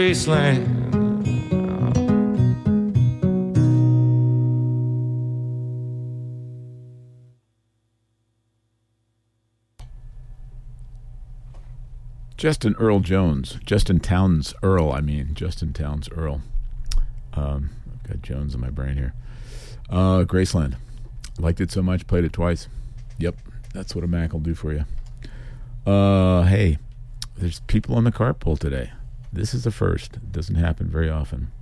Graceland. Justin Townes Earl. I've got Jones in my brain here. Graceland. Liked it so much, played it twice. Yep, that's what a Mac will do for you. Hey, there's people on the carpool today. This is the first. It doesn't happen very often.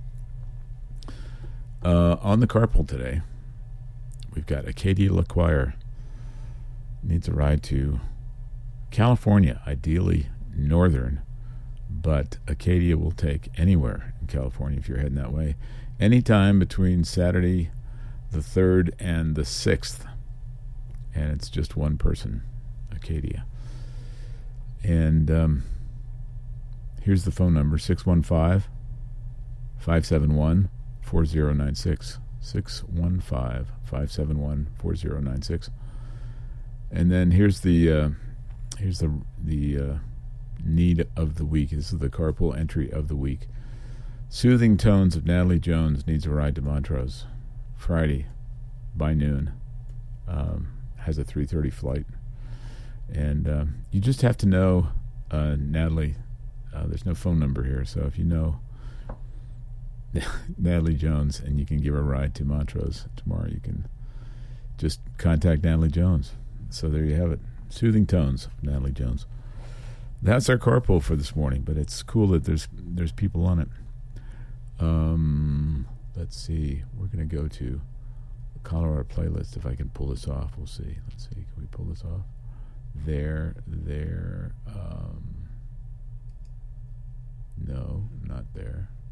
On the carpool today, we've got Acadia LaQuire. Needs a ride to California, ideally northern, but Acadia will take anywhere in California if you're heading that way. Anytime between Saturday the 3rd and the 6th. And it's just one person, Acadia. And here's the phone number, 615-571-4096. 615-571-4096. And then here's the need of the week. This is the carpool entry of the week. Soothing Tones of Natalie Jones needs a ride to Montrose Friday by noon. Has a 3:30 flight. And you just have to know Natalie. There's no phone number here, so if you know Natalie Jones and you can give her a ride to Montrose tomorrow, you can just contact Natalie Jones. So there you have it. Soothing Tones of Natalie Jones. That's our carpool for this morning, but it's cool that there's people on it. Let's see. We're going to go to the Colorado playlist if I can pull this off. We'll see. Let's see. Can we pull this off? There. No, not there.